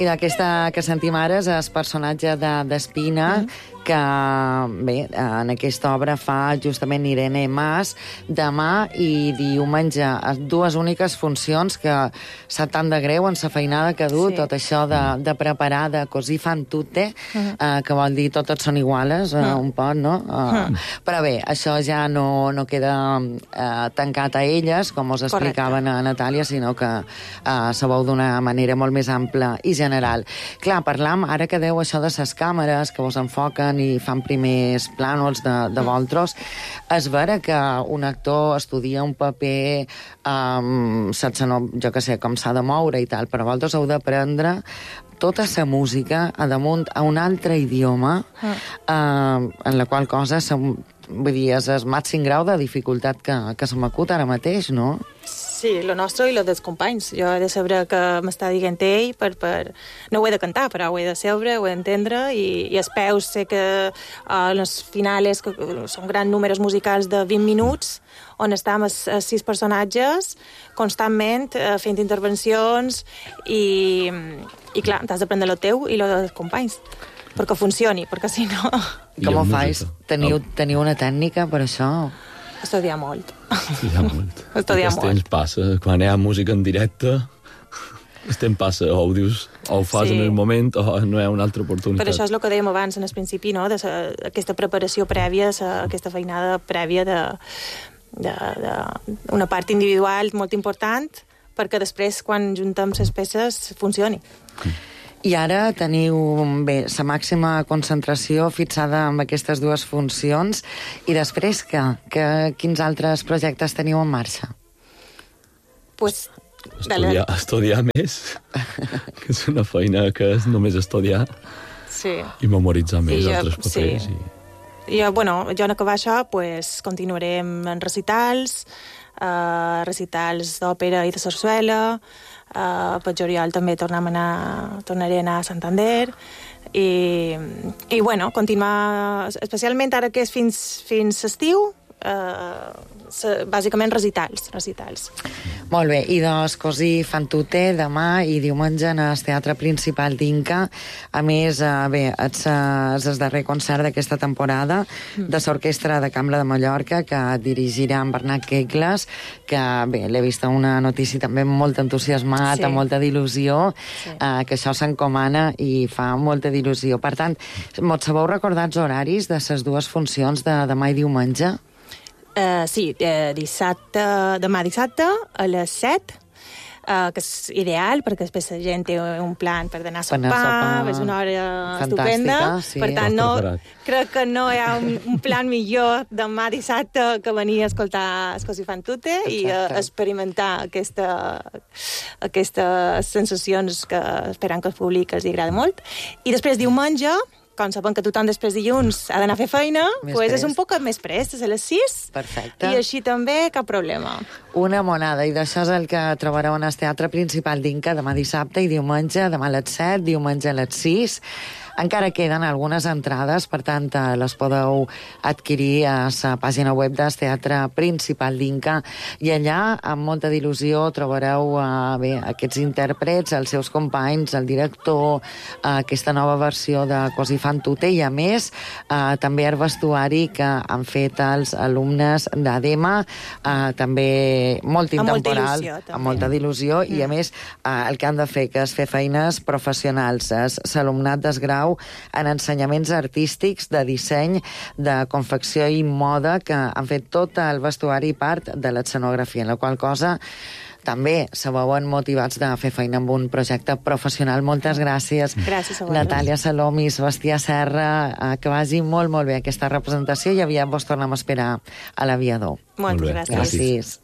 I d'aquesta que sentim ara és el personatge d'Espina, que bé, en aquesta obra fa justament Irene Mas, demà i diumenge, dues úniques funcions que sap tant de greu en sa feinada que du, tot això de preparar, de così fan tutte, que vol dir totes són iguales, un poc, no? Però bé, això ja no queda tancat a elles, com us explicaven a Natàlia, sinó que se veu d'una manera molt més ampla i general. Clar, parlam, ara que deu això de ses càmeres, que vos enfoquen i fan primers plànols de voltros, és vera que un actor estudia un paper sense, jo que sé, com s'ha de moure i tal, però vosaltres heu d'aprendre tota la música a damunt a un altre idioma, en la qual cosa vull dir, és el màxim grau de dificultat que se m'acut ara mateix, no? Sí, lo nostre i lo dels companys. Jo he de saber què m'està dient ell, no ho he de cantar, però ho he de saber, ho he d'entendre, i els peus sé que les finales són grans números musicals de 20 minuts, on estem els 6 personatges constantment fent intervencions i clar, t'has d'aprendre lo teu i lo dels companys perquè funcioni, perquè si no... Com ho fais? Teniu una tècnica per això? Estudiar molt. Estudiar molt. Estudiar molt. Temps passa, quan hi ha música en directe, el temps passa, o ho dius, o ho fas en el moment, o no hi ha una altra oportunitat. Per això és el que dèiem abans, en el principi, no? Aquesta preparació prèvia, aquesta feinada prèvia d'una part individual molt important, perquè després, quan juntem les peces, funcioni. I ara teniu la màxima concentració fixada amb aquestes dues funcions, i després quins altres projectes teniu en marxa? Pues, estudiar més, que és una feina que és només estudiar i memoritzar més altres papers. Jo en acabar això, continuarem en recitals d'òpera i de sarsuela. Per juliol també tornaré a anar a Santander i continuar, especialment ara que és fins estiu, bàsicament recitals. Molt bé, i doncs così fan tutte demà i diumenge en el Teatre Principal d'Inca. A més, és el darrer concert d'aquesta temporada de l'Orquestra de Cambra de Mallorca, que dirigirà en Bernat Queicles, que l'he vist una notícia també molt entusiasmat, amb molta d'il·lusió, que això s'encomana i fa molta d'il·lusió. Per tant, mots sabeu recordar els horaris de les dues funcions de demà i diumenge? Sí, demà dissabte a les 7, que és ideal, perquè després la gent té un plan per anar a sopar, és una hora estupenda. Per tant, crec que no hi ha un plan millor demà dissabte que venir a escoltar Così fan tutte i experimentar aquestes sensacions que esperant que el públic els agrada molt. I després diumenge, com sabem que tothom després dilluns ha d'anar a fer feina, és un poc més prest, és a les 6. Perfecte. I així també cap problema. Una monada, i d'això és el que trobareu en el Teatre Principal d'Inca demà dissabte i diumenge, demà a les 7, diumenge a les 6. Encara queden algunes entrades, per tant, les podeu adquirir a la pàgina web del Teatre Principal d'Inca, i allà, amb molta d'il·lusió, trobareu aquests intèrprets, els seus companys, el director, aquesta nova versió de Così fan tutte, i a més, també el vestuari que han fet els alumnes d'ADEMA, també molt intemporal, amb molta d'il·lusió, i a més, el que han de fer, que és fer feines professionals, és l'alumnat d'esgrau en ensenyaments artístics, de disseny, de confecció i moda, que han fet tot el vestuari i part de l'escenografia, en la qual cosa també se veuen motivats de fer feina amb un projecte professional. Moltes gràcies. Gràcies a vosaltres. Natàlia Salom i Sebastià Serra, que vagi molt bé aquesta representació, i aviat vos tornem a esperar a l'Aviador. Moltes gràcies. Gràcies.